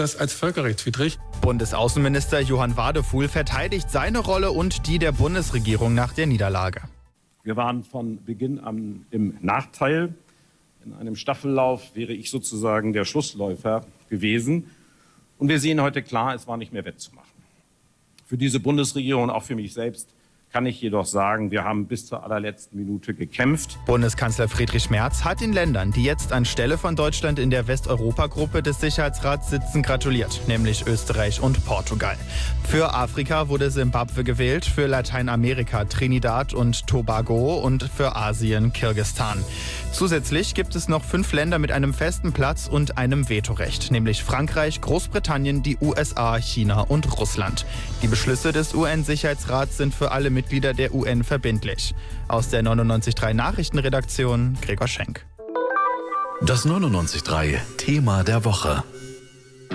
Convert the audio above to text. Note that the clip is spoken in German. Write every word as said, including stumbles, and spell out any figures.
das als völkerrechtswidrig. Bundesaußenminister Johann Wadefuhl verteidigt seine Rolle und die der Bundesregierung nach der Niederlage. Wir waren von Beginn an im Nachteil. In einem Staffellauf wäre ich sozusagen der Schlussläufer gewesen. Und wir sehen heute klar, es war nicht mehr wettzumachen. Für diese Bundesregierung und auch für mich selbst kann ich jedoch sagen, wir haben bis zur allerletzten Minute gekämpft. Bundeskanzler Friedrich Merz hat den Ländern, die jetzt anstelle von Deutschland in der Westeuropa-Gruppe des Sicherheitsrats sitzen, gratuliert, nämlich Österreich und Portugal. Für Afrika wurde Simbabwe gewählt, für Lateinamerika Trinidad und Tobago und für Asien Kirgisistan. Zusätzlich gibt es noch fünf Länder mit einem festen Platz und einem Vetorecht, nämlich Frankreich, Großbritannien, die U S A, China und Russland. Die Beschlüsse des U N-Sicherheitsrats sind für alle Mitglieder der U N verbindlich. Aus der neunundneunzig Komma drei Nachrichtenredaktion Gregor Schenk. Das neunundneunzig Komma drei Thema der Woche.